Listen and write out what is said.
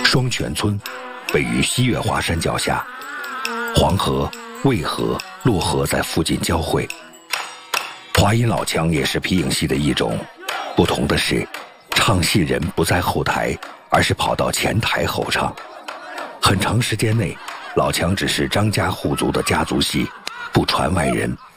双泉村位于西岳华山脚下，黄河、渭河、洛河在附近交汇。华阴老腔也是皮影戏的一种，不同的是，唱戏人不在后台，而是跑到前台吼唱。很长时间内，老腔只是张家户族的家族戏，不传外人。